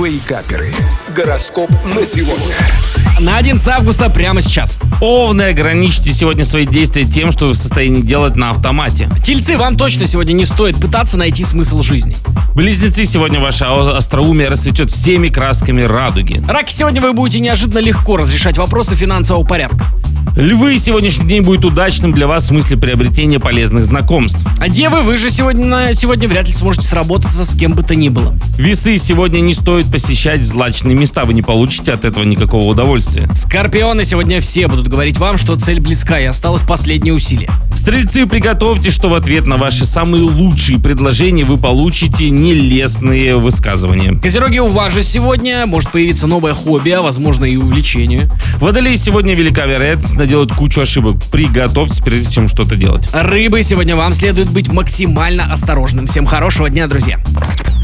Вейкаперы. Гороскоп на сегодня. На 11 августа прямо сейчас. Овны, ограничьте сегодня свои действия тем, что вы в состоянии делать на автомате. Тельцы, вам точно сегодня не стоит пытаться найти смысл жизни. Близнецы, сегодня ваше остроумие расцветет всеми красками радуги. Раки, сегодня вы будете неожиданно легко разрешать вопросы финансового порядка. Львы, сегодняшний день будет удачным для вас в смысле приобретения полезных знакомств. А девы, вы же сегодня вряд ли сможете сработаться с кем бы то ни было. Весы, сегодня не стоит посещать злачные места, вы не получите от этого никакого удовольствия. Скорпионы, сегодня все будут говорить вам, что цель близка и осталось последнее усилие. Стрельцы, приготовьте, что в ответ на ваши самые лучшие предложения вы получите нелестные высказывания. Козероги, у вас же сегодня может появиться новое хобби, а возможно и увлечение. Водолеи, сегодня велика вероятность наделать кучу ошибок. Приготовьтесь, прежде чем что-то делать. Рыбы, сегодня вам следует быть максимально осторожным. Всем хорошего дня, друзья.